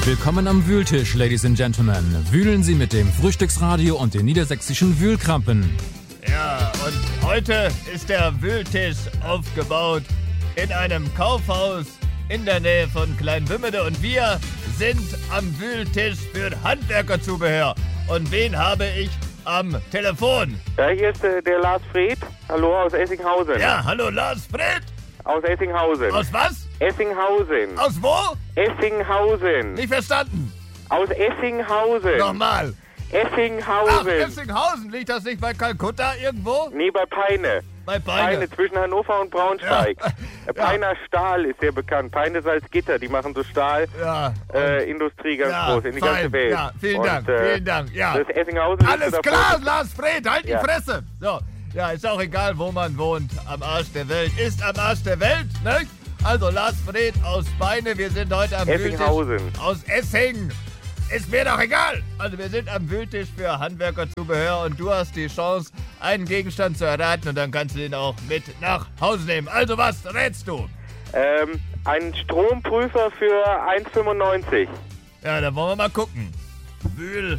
Willkommen am Wühltisch, Ladies and Gentlemen. Wühlen Sie mit dem Frühstücksradio und den niedersächsischen Wühlkrampen. Ja, und heute ist der Wühltisch aufgebaut in einem Kaufhaus in der Nähe von Kleinwümmede. Und wir sind am Wühltisch für Handwerkerzubehör. Und wen habe ich am Telefon? Ja, hier ist der Lars Fred. Hallo, aus Essinghausen. Ja, hallo Lars Fred. Aus Essinghausen. Aus was? Essinghausen. Aus wo? Essinghausen. Nicht verstanden. Aus Essinghausen. Nochmal. Essinghausen. Ach, Essinghausen. Liegt das nicht bei Kalkutta irgendwo? Nee, bei Peine. Bei Peine. Zwischen Hannover und Braunschweig. Ja. Peiner Stahl ist sehr bekannt. Peine Salzgitter, die machen so Stahlindustrie ganz groß in die ganze Welt. Ja, vielen Dank. Ja. Das Essinghausen Alles ist klar, Lars Fred, halt Ja. die Fresse. So, ja, ist auch egal, wo man wohnt. Am Arsch der Welt ist am Arsch der Welt, nicht? Also Lars Fred aus Peine, wir sind heute am Essinghausen. Wühltisch aus Essing. Ist mir doch egal. Also wir sind am Wühltisch für Handwerkerzubehör und du hast die Chance, einen Gegenstand zu erraten und dann kannst du den auch mit nach Hause nehmen. Also was rätst du? Ein Stromprüfer für 1,95. Ja, dann wollen wir mal gucken. Wühl.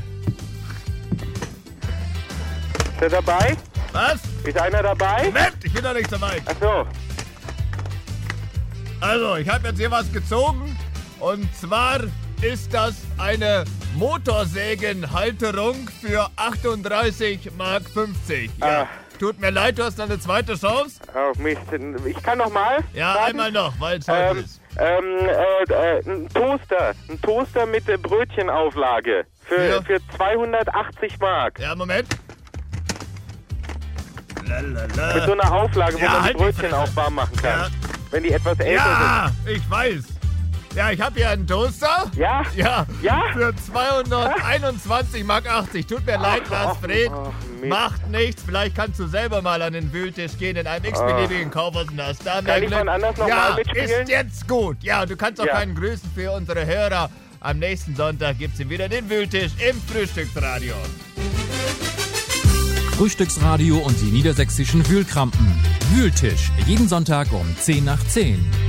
Ist er dabei? Was? Ist einer dabei? Moment, ich bin doch nicht so weit. Ach so. Also, ich habe jetzt hier was gezogen und zwar ist das eine Motorsägenhalterung für 38,50 Mark. Ja. Tut mir leid, du hast noch eine zweite Chance. Oh Mist. Ich kann noch mal. Ja, warten. einmal noch, weil es heute ist. Ein Toaster mit Brötchenauflage für 280 Mark. Ja, Moment. Mit so einer Auflage, wo Ja, man halt die die Brötchen Fresse. auch warm machen kann. Ja. Wenn die etwas älter Ja, ich weiß. Ja, ich habe hier einen Toaster. sind. Ja? Ja, Ja? für 221,80 Mark. Tut mir leid, Lars Fred. Mist. Macht nichts. Vielleicht kannst du selber mal an den Wühltisch gehen in einem x-beliebigen Kaufhaus und hast da mehr Kann ich Glück. wann anders noch ja, mal mitspielen? ist jetzt gut. Ja, du kannst auch Ja. keinen grüßen für unsere Hörer. Am nächsten Sonntag gibt's wieder den Wühltisch im Frühstücksradio. Frühstücksradio und die niedersächsischen Wühlkrampen. Wühltisch, jeden Sonntag um 10 nach 10.